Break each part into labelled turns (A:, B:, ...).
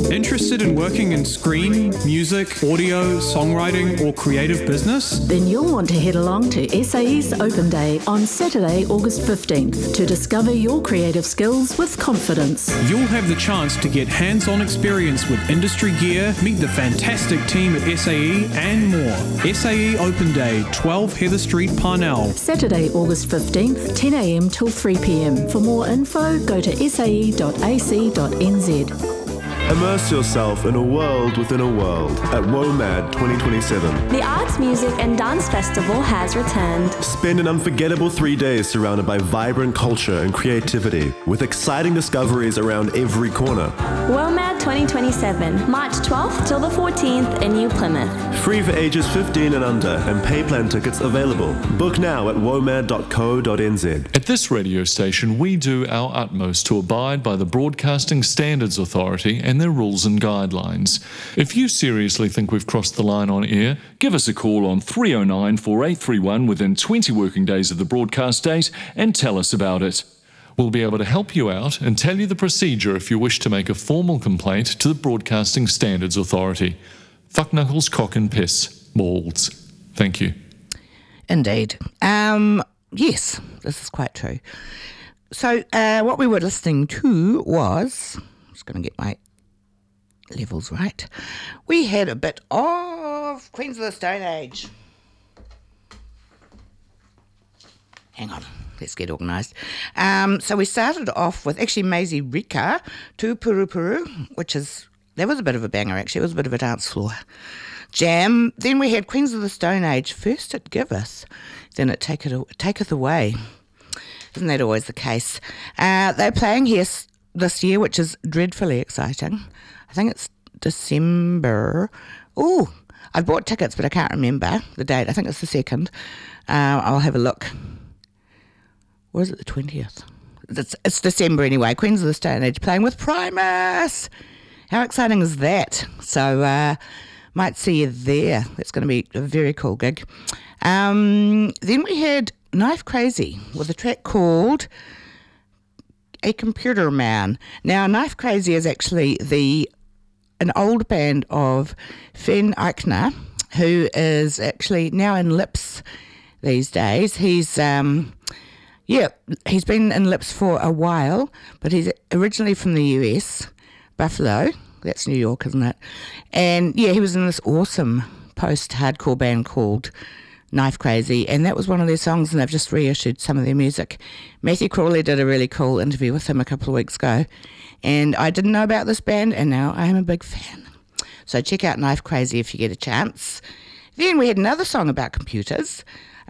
A: Interested in working in screen, music, audio, songwriting, or creative business?
B: Then you'll want to head along to SAE's Open Day on Saturday, August 15th to discover your creative skills with confidence.
A: You'll have the chance to get hands-on experience with industry gear, meet the fantastic team at SAE, and more. SAE Open Day, 12 Heather Street, Parnell.
B: Saturday, August 15th, 10 a.m. till 3 p.m. For more info, go to sae.ac.nz.
C: Immerse yourself in a world within a world at WOMAD 2027.
D: The Arts, Music and Dance Festival has returned.
C: Spend an unforgettable 3 days surrounded by vibrant culture and creativity with exciting discoveries around every corner.
D: WOMAD 2027, March 12th till the 14th in New Plymouth.
C: Free for ages 15 and under and pay plan tickets available. Book now at womad.co.nz.
E: At this radio station, we do our utmost to abide by the Broadcasting Standards Authority and their rules and guidelines. If you seriously think we've crossed the line on air, give us a call on 309 4831 within 20 working days of the broadcast date and tell us about it. We'll be able to help you out and tell you the procedure if you wish to make a formal complaint to the Broadcasting Standards Authority. Fuck knuckles, cock and piss. Balls. Thank you.
F: Indeed. Yes, this is quite true. So what we were listening to was, I'm just going to get my levels right. We had a bit of Queens of the Stone Age. Hang on, let's get organised. So we started off with actually Maisie Rika, Tu Puru Puru, that was a bit of a banger actually. It was a bit of a dance floor jam. Then we had Queens of the Stone Age, First it giveth, then it taketh away. Isn't that always the case? They're playing here this year, which is dreadfully exciting. I think it's December. Oh, I bought tickets, but I can't remember the date. I think it's the 2nd. I'll have a look. Or is it the 20th? It's December anyway. Queens of the Stone Age playing with Primus. How exciting is that? So might see you there. That's going to be a very cool gig. Then we had Knife Crazy with a track called A Computer Man. Now, Knife Crazy is actually an old band of Finn Eichner, who is actually now in Lips these days. He's been in Lips for a while, but he's originally from the US, Buffalo. That's New York, isn't it? And yeah, he was in this awesome post-hardcore band called Knife Crazy, and that was one of their songs, and they've just reissued some of their music. Matthew Crawley did a really cool interview with him a couple of weeks ago, and I didn't know about this band, and now I am a big fan. So check out Knife Crazy if you get a chance. Then we had another song about computers,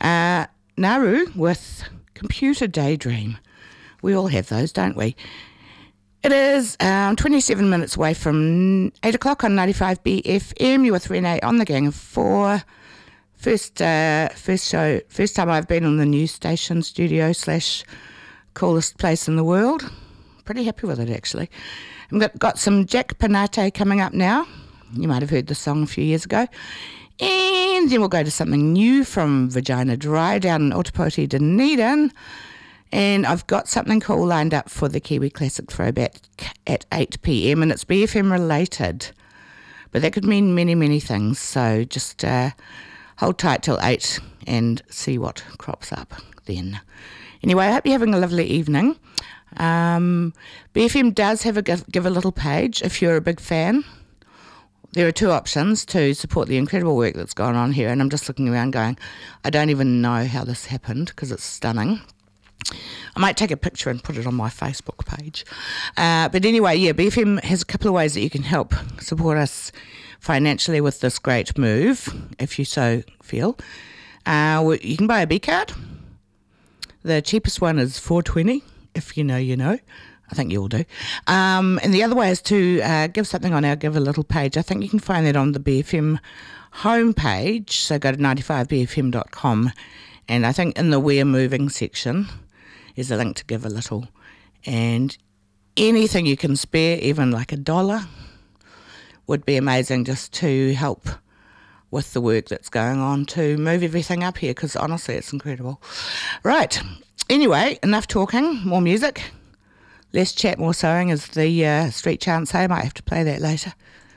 F: Naru with Computer Daydream. We all have those, don't we? It is 27 minutes away from 8 o'clock on 95 BFM. You're with Renee on the Gang of Four. First time I've been on the news station studio / coolest place in the world. Pretty happy with it, actually. I've got some Jack Panate coming up now. You might have heard the song a few years ago. And then we'll go to something new from Vagina Dry down in Otapoti, Dunedin. And I've got something cool lined up for the Kiwi Classic Throwback at 8 p.m. and it's BFM related. But that could mean many, many things. So just hold tight till 8 and see what crops up then. Anyway, I hope you're having a lovely evening. BFM does have a give a little page if you're a big fan. There are two options to support the incredible work that's gone on here, and I'm just looking around going, I don't even know how this happened because it's stunning. I might take a picture and put it on my Facebook page. But anyway, yeah, BFM has a couple of ways that you can help support us financially with this great move, if you so feel. You can buy a B card. The cheapest one is $4.20. If you know, you know. I think you all do. And the other way is to give something on our Give a Little page. I think you can find that on the BFM homepage. So go to 95bfm.com. And I think in the We're Moving section is a link to Give a Little. And anything you can spare, even like $1, would be amazing just to help with the work that's going on to move everything up here, because honestly it's incredible. Right, anyway, enough talking, more music. Less chat, more sewing, as the street chant say. I might have to play that later.